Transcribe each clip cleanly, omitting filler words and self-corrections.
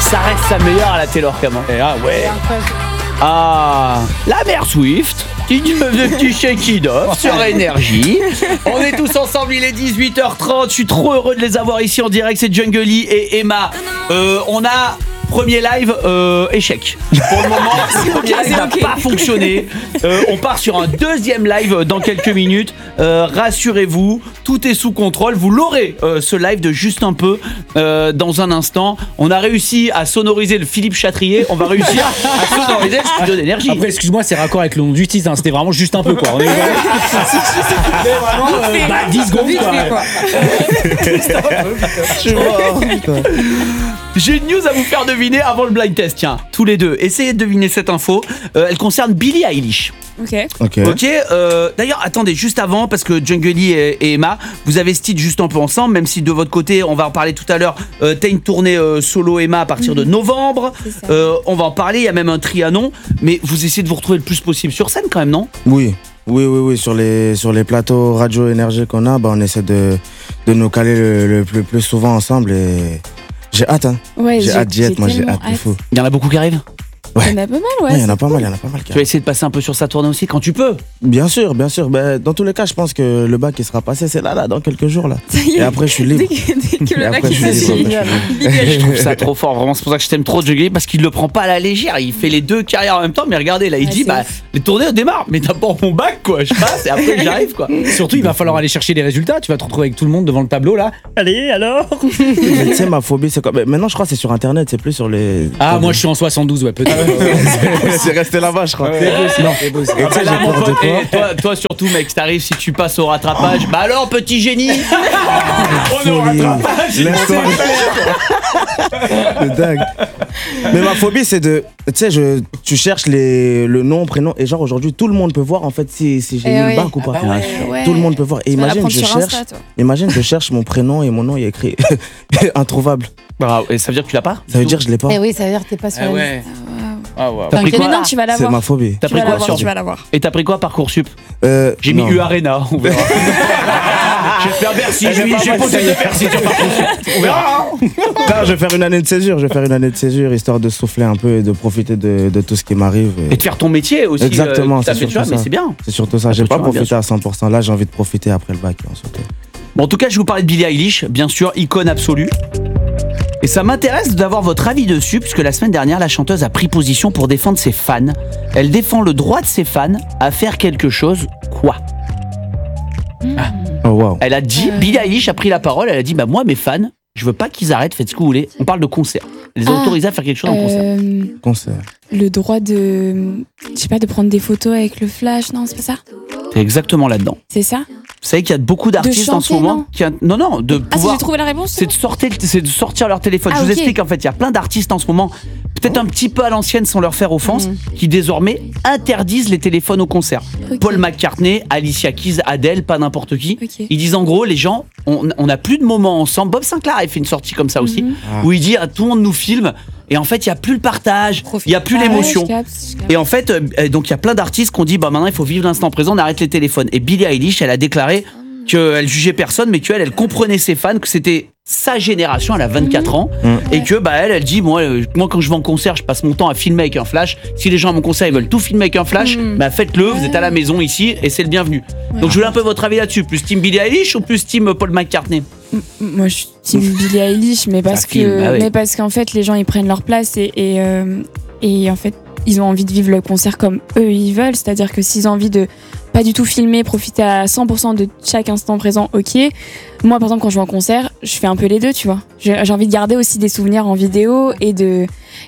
ça reste sa meilleure à la Taylor Cameron. Ah ouais. Ah, la mère Swift, qui dit de petit shake it off sur Énergie. On est tous ensemble, il est 18h30. Je suis trop heureux de les avoir ici en direct. C'est Jungle Lee et Emma. On a premier live échec. Pour le moment, le premier live n'a pas fonctionné. On part sur un deuxième live dans quelques minutes. Rassurez-vous, tout est sous contrôle. Vous l'aurez ce live de juste un peu dans un instant. On a réussi à sonoriser le Philippe Chatrier. On va réussir à sonoriser le studio d'Énergie. Après, excuse-moi, c'est raccord avec le nom du titre. Hein. C'était vraiment juste un peu quoi. On est vraiment 10 secondes quoi. Je suis mort. J'ai une news à vous faire deviner avant le blind test. Tiens, tous les deux, essayez de deviner cette info. Elle concerne Billie Eilish. Ok. D'ailleurs, attendez, juste avant, parce que Jungle Lee et Emma, vous avez ce titre juste un peu ensemble, même si de votre côté, on va en parler tout à l'heure, t'as une tournée solo Emma à partir de novembre. On va en parler, il y a même un Trianon. Mais vous essayez de vous retrouver le plus possible sur scène quand même, non ? Oui. Sur les plateaux radio énergie qu'on a, on essaie de nous caler le plus souvent ensemble et j'ai hâte. Hein. Ouais, j'ai hâte d'y être, moi j'ai hâte de fou. Il y en a beaucoup qui arrivent ? Ouais. Il y en a pas mal, ouais. Il y en a pas mal Tu vas essayer de passer un peu sur sa tournée aussi quand tu peux. Bien sûr. Dans tous les cas, je pense que le bac il sera passé, c'est là, dans quelques jours là. Et après, je suis libre. Dès que le bac après, est passé. Je trouve ça trop fort, vraiment. C'est pour ça que je t'aime trop, Jungle Lee, parce qu'il le prend pas à la légère. Il fait les deux carrières en même temps. Mais regardez, là, il dit les tournées démarrent. Mais d'abord mon bac, quoi. Je passe et après j'arrive, quoi. Surtout, il va falloir aller chercher les résultats. Tu vas te retrouver avec tout le monde devant le tableau là. Allez, alors. Mais tu sais, ma phobie, c'est quoi ? Maintenant, je crois que c'est sur internet, c'est plus sur les. Ah, moi je suis en 72, ouais, peut-être. C'est resté là-bas, je crois. Non, c'est beau. Et tu sais, j'ai peur de quoi ? Et toi surtout, mec, t'arrives si tu passes au rattrapage. Bah alors, petit génie. On est au rattrapage. Laisse-toi. C'est dingue. Mais ma phobie, c'est de. Tu sais, tu cherches le nom, prénom, et genre aujourd'hui, tout le monde peut voir en fait si j'ai eu le bac ou pas. Ouais. Tout le monde peut voir. Et Tu vas la imagine, prendre je sur cherche. Insta, toi. Imagine, je cherche mon prénom et mon nom, il est écrit introuvable. Bah, et ça veut dire que tu l'as pas ? Ça veut dire que je l'ai pas. Eh oui, ça veut dire que t'es pas sur la liste. Ah ouais. Enfin, non, tu vas C'est l'avoir. ma phobie. T'as Tu pris vas quoi l'avoir, sur tu vas l'avoir. Et t'as pris quoi Parcoursup ? J'ai mis non. U Arena, on verra. Je vais faire Bercy, j'ai posé de Bercy sur Parcoursup. On verra. Non, je vais faire une année de césure, histoire de souffler un peu et de profiter de tout ce qui m'arrive. Et de faire ton métier aussi. Exactement, c'est c'est surtout ça. mais c'est bien. C'est surtout ça. J'ai pas profité à 100%. Là, j'ai envie de profiter après le bac. Bon, en tout cas, je vais vous parler de Billie Eilish, bien sûr, icône absolue. Et ça m'intéresse d'avoir votre avis dessus, puisque la semaine dernière, la chanteuse a pris position pour défendre ses fans. Elle défend le droit de ses fans à faire quelque chose. Quoi ? Oh wow. Elle a dit, Billie Eilish a pris la parole, elle a dit, bah moi, mes fans, je veux pas qu'ils arrêtent, faites ce que vous voulez. On parle de concert. Elle les a autorisés à faire quelque chose en concert. Concert. Le droit de, je sais pas, de prendre des photos avec le flash, non, c'est pas ça ? C'est exactement là-dedans. C'est ça ? Vous savez qu'il y a beaucoup d'artistes en ce chanter, moment qui de Ah, si pouvoir. j'ai trouvé la réponse ? C'est de sortir leur téléphone. Ah, Je vous ok. explique, en fait, il y a plein d'artistes en ce moment, peut-être un petit peu à l'ancienne sans leur faire offense, qui désormais interdisent les téléphones au concert. Ok. Paul McCartney, Alicia Keys, Adele, pas n'importe qui. Ok. Ils disent en gros, les gens, on n'a plus de moments ensemble. Bob Sinclair a fait une sortie comme ça aussi, où il dit tout le monde nous filme. Et en fait, il n'y a plus le partage, il n'y a plus l'émotion. Ouais, je capte. Et en fait, donc il y a plein d'artistes qui ont dit maintenant il faut vivre l'instant présent, on arrête les téléphones. Et Billie Eilish, elle a déclaré qu'elle jugeait personne, mais qu'elle comprenait ses fans, que c'était sa génération, elle a 24 ans, et que elle dit moi quand je vais en concert, je passe mon temps à filmer avec un flash. Si les gens à mon concert ils veulent tout filmer avec un flash, faites-le, vous êtes à la maison ici et c'est le bienvenu. Donc je voulais un peu votre avis là-dessus, plus team Billie Eilish ou plus team Paul McCartney? Moi, je suis team Billie Eilish, mais parce qu'en fait, les gens ils prennent leur place et en fait, ils ont envie de vivre le concert comme eux ils veulent. C'est-à-dire que s'ils ont envie de pas du tout filmer, profiter à 100% de chaque instant présent, ok. Moi, par exemple, quand je vais en concert, je fais un peu les deux, tu vois. J'ai envie de garder aussi des souvenirs en vidéo et de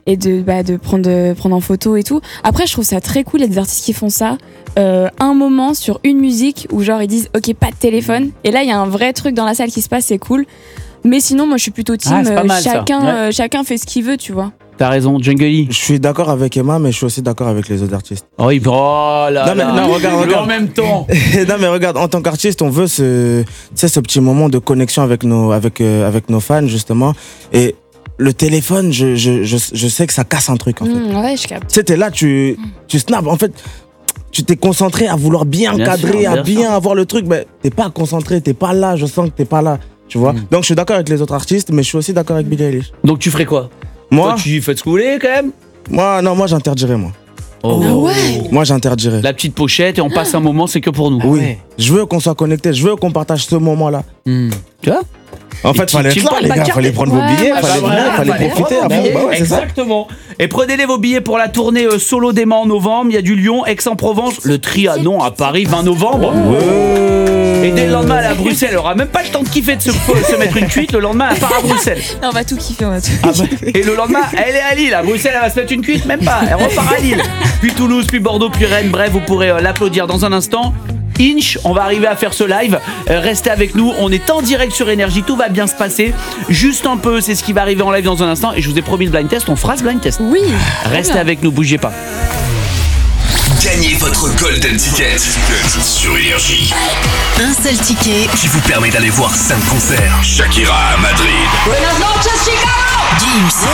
prendre en photo et tout. Après, je trouve ça très cool, il y a des artistes qui font ça. Un moment sur une musique où genre ils disent ok, pas de téléphone. Et là, il y a un vrai truc dans la salle qui se passe, c'est cool. Mais sinon, moi, je suis plutôt team. Chacun fait ce qu'il veut, tu vois. T'as raison, Jungle Lee. Je suis d'accord avec Emma, mais je suis aussi d'accord avec les autres artistes. Oh, là. Non, regarde. En même temps. Non, mais regarde, en tant qu'artiste, on veut ce petit moment de connexion avec nos fans, justement. Et le téléphone, je sais que ça casse un truc, en fait. Ouais, je capte. Tu sais, t'es là, tu snaps. En fait, tu t'es concentré à vouloir bien cadrer, à bien avoir le truc, mais t'es pas concentré, t'es pas là, je sens que t'es pas là. Tu vois. Donc, je suis d'accord avec les autres artistes, mais je suis aussi d'accord avec Billie Eilish. Donc, tu ferais quoi? Moi, toi, tu fais ce que vous voulez quand même. Moi, j'interdirais, moi. Oh. Ah ouais. Moi, j'interdirais. La petite pochette et on passe un moment, c'est que pour nous. Oui. ouais. Je veux qu'on soit connectés, je veux qu'on partage ce moment-là. Tu vois. En fait, fallait être là, les gars, fallait prendre vos billets, fallait venir, fallait profiter. à fond. Bah ouais, c'est ça. Exactement. Et prenez-les vos billets pour la tournée Solo d'Emma en novembre. Il y a du Lyon, Aix-en-Provence, le Trianon à Paris 20 novembre. Et dès le lendemain, elle est à Bruxelles. Elle aura même pas le temps de kiffer de se mettre une cuite. Le lendemain, elle part à Bruxelles. On va tout kiffer, on va tout Et le lendemain, elle est à Lille. À Bruxelles, elle va se mettre une cuite, même pas. Elle repart à Lille. Puis Toulouse, puis Bordeaux, puis Rennes. Bref, vous pourrez l'applaudir dans un instant. Inch, on va arriver à faire ce live. Restez avec nous, on est en direct sur Énergie, tout va bien se passer. Juste un peu, c'est ce qui va arriver en live dans un instant. Et je vous ai promis le blind test, on fera ce blind test. Oui. Restez avec nous, bougez pas. Gagnez votre Golden Ticket sur Énergie. Un seul ticket qui vous permet d'aller voir 5 concerts. Shakira à Madrid. Buenas noches, Chicago. Gims.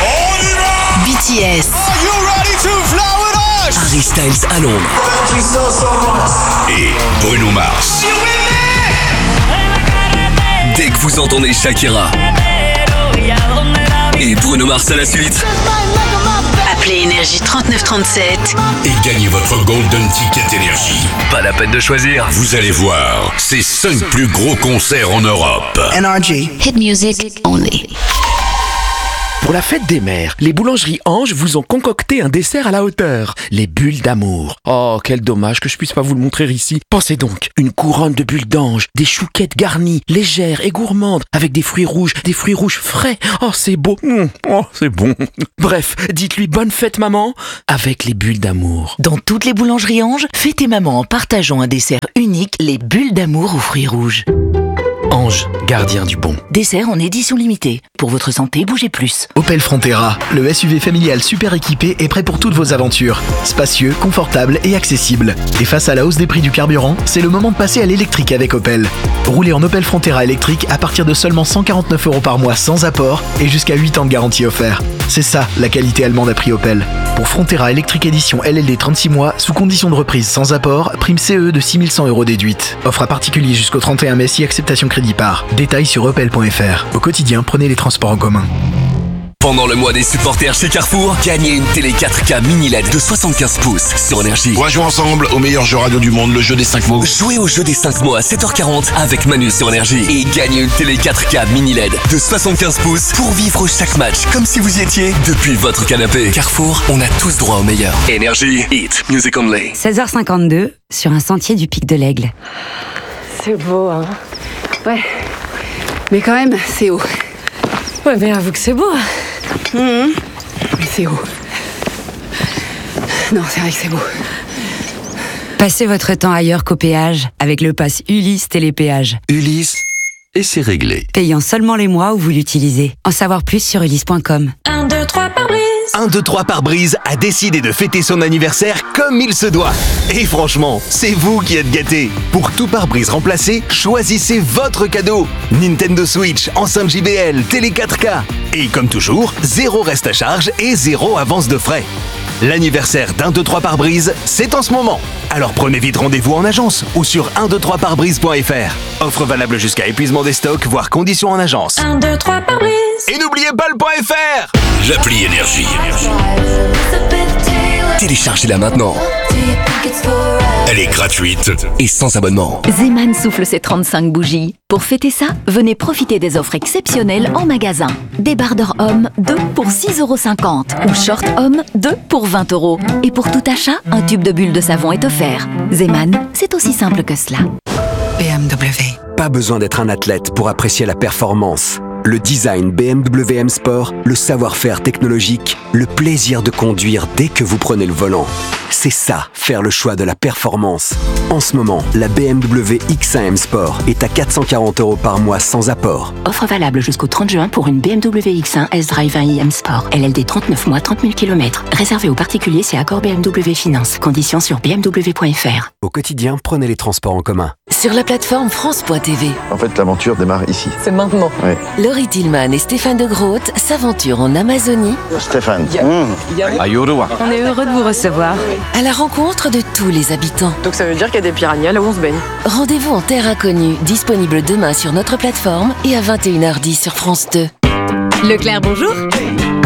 BTS. Are you ready to fly with us? Harry Styles à Londres. Et Bruno Mars. Dès que vous entendez Shakira et Bruno Mars à la suite, appelez Énergie 3937 et gagnez votre Golden Ticket Énergie. Pas la peine de choisir, vous allez voir ces 5 plus gros concerts en Europe. NRG. Hit music only. Pour la fête des mères, les boulangeries Ange vous ont concocté un dessert à la hauteur, les bulles d'amour. Oh, quel dommage que je puisse pas vous le montrer ici. Pensez donc, une couronne de bulles d'ange, des chouquettes garnies, légères et gourmandes, avec des fruits rouges frais. Oh, c'est beau. Oh, c'est bon. Bref, dites-lui bonne fête maman, avec les bulles d'amour. Dans toutes les boulangeries Ange, fêtez maman en partageant un dessert unique, les bulles d'amour aux fruits rouges. Ange, gardien du bon. Dessert en édition limitée. Pour votre santé, bougez plus. Opel Frontera, le SUV familial super équipé est prêt pour toutes vos aventures. Spacieux, confortable et accessible. Et face à la hausse des prix du carburant, c'est le moment de passer à l'électrique avec Opel. Roulez en Opel Frontera électrique à partir de seulement 149 € par mois sans apport et jusqu'à 8 ans de garantie offert. C'est ça, la qualité allemande à prix Opel. Pour Frontera électrique édition LLD 36 mois, sous condition de reprise sans apport, prime CE de 6100 € déduite. Offre à particulier jusqu'au 31 mai si acceptation crédit par. Détails sur opel.fr. Au quotidien, prenez les transports en commun. Pendant le mois des supporters chez Carrefour, gagnez une télé 4K mini LED de 75 pouces sur Énergie. On va jouer ensemble au meilleur jeu radio du monde, le jeu des 5 mots. Jouez au jeu des 5 mots à 7h40 avec Manu sur Énergie. Et gagnez une télé 4K mini LED de 75 pouces pour vivre chaque match comme si vous y étiez depuis votre canapé. Carrefour, on a tous droit au meilleur. Énergie, Hit Music Only. 16h52 sur un sentier du Pic de l'Aigle. C'est beau, hein. Ouais. Mais quand même, c'est haut. Ouais, mais avoue que c'est beau. Mais c'est haut. Non, c'est vrai que c'est beau. Passez votre temps ailleurs qu'au péage avec le pass Ulysse Télépéage. Ulysse, et c'est réglé. Payant seulement les mois où vous l'utilisez. En savoir plus sur ulysse.com. 1, 2, 3 par brise. 1, 2, 3 pare-brise a décidé de fêter son anniversaire comme il se doit. Et franchement, c'est vous qui êtes gâtés. Pour tout pare-brise remplacé, choisissez votre cadeau. Nintendo Switch, enceinte JBL, télé 4K. Et comme toujours, 0 reste à charge et 0 avance de frais. L'anniversaire d'1, 2, 3 pare-brise, c'est en ce moment. Alors prenez vite rendez-vous en agence ou sur 123parebrise.fr. Offre valable jusqu'à épuisement des stocks, voire conditions en agence. 1, 2, 3 par brise. Et n'oubliez pas le .fr. L'appli Énergie. Téléchargez-la maintenant. Elle est gratuite et sans abonnement. Zeman souffle ses 35 bougies. Pour fêter ça, venez profiter des offres exceptionnelles en magasin. Débardeur homme, 2 pour 6,50 € ou short homme, 2 pour 20 €. Et pour tout achat, un tube de bulles de savon est offert. Zeman, c'est aussi simple que cela. BMW. Pas besoin d'être un athlète pour apprécier la performance. Le design BMW M Sport, le savoir-faire technologique, le plaisir de conduire dès que vous prenez le volant. C'est ça, faire le choix de la performance. En ce moment, la BMW X1 M Sport est à 440 € par mois sans apport. Offre valable jusqu'au 30 juin pour une BMW X1 S-Drive 1i M Sport. LLD 39 mois, 30 000 km. Réservé aux particuliers, c'est accord BMW Finance. Conditions sur bmw.fr. Au quotidien, prenez les transports en commun. Sur la plateforme France.tv. En fait, l'aventure démarre ici. C'est maintenant. Ouais. Laurie Tillman et Stéphane de Groot s'aventurent en Amazonie. Stéphane. On est heureux de vous recevoir. À la rencontre de tous les habitants. Donc ça veut dire qu'il y a des piranhas là où on se baigne. Rendez-vous en terre inconnue, disponible demain sur notre plateforme et à 21h10 sur France 2. Leclerc, bonjour.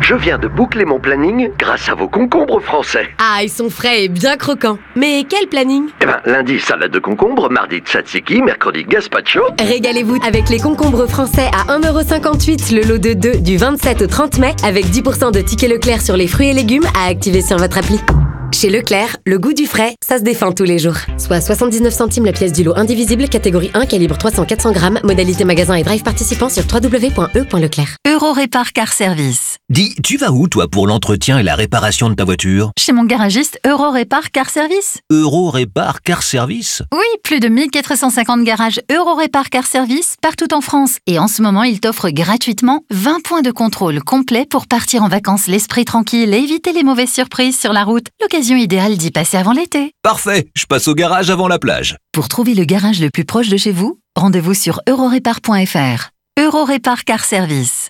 Je viens de boucler mon planning grâce à vos concombres français. Ah, ils sont frais et bien croquants. Mais quel planning? Lundi, salade de concombre, mardi, tzatziki, mercredi, gazpacho. Régalez-vous avec les concombres français à 1,58 € le lot de 2 du 27 au 30 mai avec 10% de tickets Leclerc sur les fruits et légumes à activer sur votre appli. Chez Leclerc, le goût du frais, ça se défend tous les jours. Soit 79 centimes la pièce du lot indivisible, catégorie 1, calibre 300-400 grammes, modalité magasin et drive participant sur www.e.leclerc. Eurorépar Car Service. Dis, tu vas où toi pour l'entretien et la réparation de ta voiture? Chez mon garagiste Eurorépar Car Service. Eurorépar Car Service? Oui, plus de 1450 garages Eurorépar Car Service partout en France. Et en ce moment, il t'offre gratuitement 20 points de contrôle complet pour partir en vacances l'esprit tranquille et éviter les mauvaises surprises sur la route. L'occasion idéale d'y passer avant l'été. Parfait, je passe au garage avant la plage. Pour trouver le garage le plus proche de chez vous, rendez-vous sur eurorépar.fr. Eurorépar Car Service.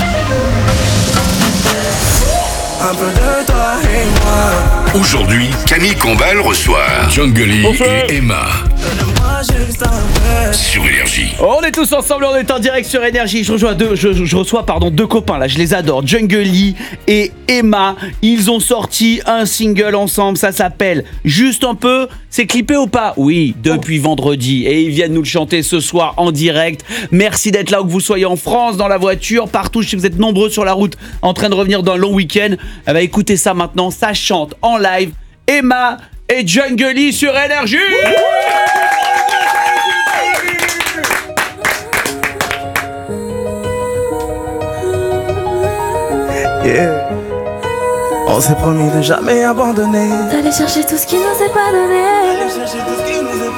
Un peu de toi et moi. Aujourd'hui, Camille Combal reçoit Jungle et Emma. Sur Énergie. On est tous ensemble, on est en direct sur Énergie. Je reçois deux copains là, je les adore, Jungle Lee et Emma. Ils ont sorti un single ensemble, ça s'appelle Juste un peu. C'est clippé ou pas? Oui, depuis vendredi. Et ils viennent nous le chanter ce soir en direct. Merci d'être là, où que vous soyez en France, dans la voiture, partout. Si vous êtes nombreux sur la route, en train de revenir d'un long week-end, écoutez ça maintenant, ça chante en live. Emma et Jungle Lee sur Énergie. Yeah. On s'est promis de jamais abandonner. D'aller chercher tout ce qui nous est pas donné.